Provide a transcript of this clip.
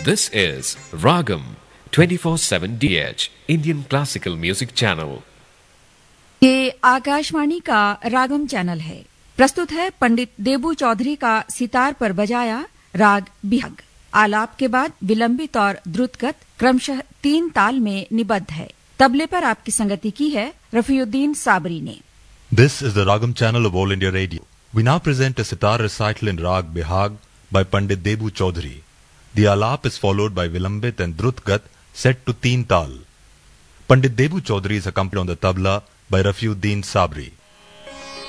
This is Ragam 24/7 DH Indian Classical Music Channel. ये आकाशवाणी का रागम channel है। प्रस्तुत है पंडित देबू चौधरी का सितार पर बजाया राग बिहाग। आलाप के बाद विलंबित और द्रुतगत क्रमशः 3 ताल में निबद्ध है। तबले पर आपकी संगति की है रफीउद्दीन साबरी ने। This is the Ragam channel of All India Radio. We now present a sitar recital in Rag Bihag by Pandit Debu Chaudhary. The alap is followed by Vilambit and Drutgat set to Teen Tal. Pandit Debu Chaudhary is accompanied on the tabla by Rafiuddin Sabri.